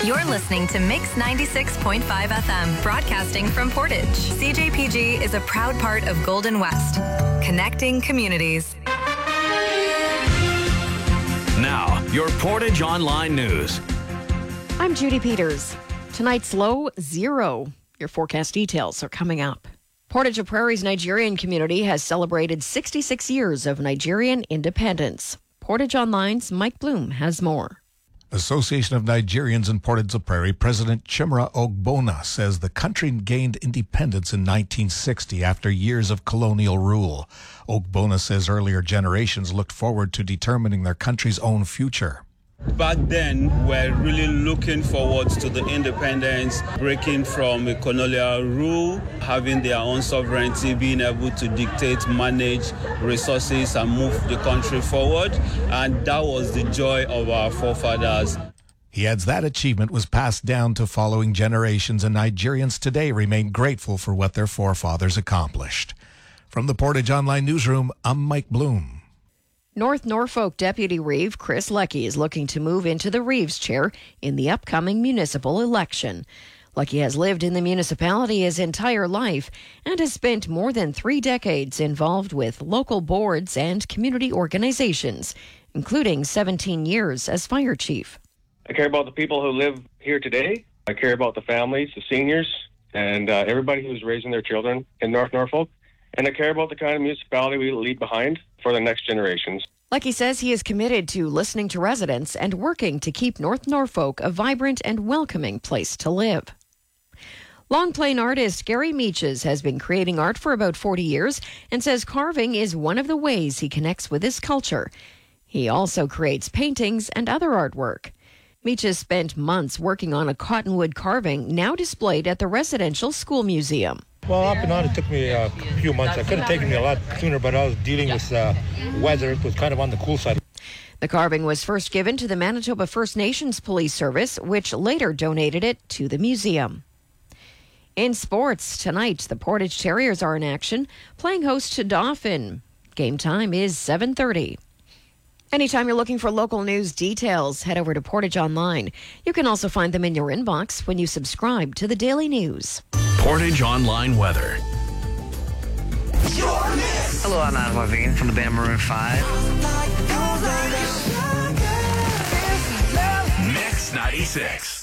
You're listening to Mix 96.5 FM, broadcasting from Portage. CJPG is a proud part of Golden West, connecting communities. Now, your Portage Online News. I'm Judy Peters. Tonight's low, 0. Your forecast details are coming up. Portage of Prairie's Nigerian community has celebrated 66 years of Nigerian independence. Portage Online's Mike Bloom has more. Association of Nigerians in Portage la Prairie President Chimera Ogbonna says the country gained independence in 1960 after years of colonial rule. Ogbonna says earlier generations looked forward to determining their country's own future. Back then, we're really looking forward to the independence, breaking from a colonial rule, having their own sovereignty, being able to dictate, manage resources and move the country forward. And that was the joy of our forefathers. He adds that achievement was passed down to following generations, and Nigerians today remain grateful for what their forefathers accomplished. From the Portage Online Newsroom, I'm Mike Bloom. North Norfolk Deputy Reeve Chris Leckie is looking to move into the Reeves chair in the upcoming municipal election. Leckie has lived in the municipality his entire life and has spent more than 3 decades involved with local boards and community organizations, including 17 years as fire chief. I care about the people who live here today. I care about the families, the seniors, and everybody who's raising their children in North Norfolk. And I care about the kind of municipality we leave behind for the next generations. Leckie says he is committed to listening to residents and working to keep North Norfolk a vibrant and welcoming place to live. Long Plain artist Gary Meaches has been creating art for about 40 years and says carving is one of the ways he connects with his culture. He also creates paintings and other artwork. Meaches spent months working on a cottonwood carving now displayed at the Residential School Museum. Well, off and on, it took me a few months. It could have taken me a lot sooner, but I was dealing with weather. It was kind of on the cool side. The carving was first given to the Manitoba First Nations Police Service, which later donated it to the museum. In sports, tonight, the Portage Terriers are in action, playing host to Dauphin. Game time is 7:30. Anytime you're looking for local news details, head over to Portage Online. You can also find them in your inbox when you subscribe to the Daily News. Portage Online Weather. Hello, I'm Adam Levine from the band Maroon 5. Mix 96.